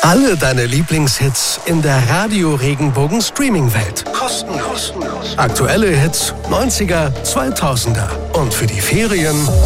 Alle deine Lieblingshits in der Radio-Regenbogen-Streaming-Welt. Kostenlos. Aktuelle Hits, 90er, 2000er. Und für die Ferien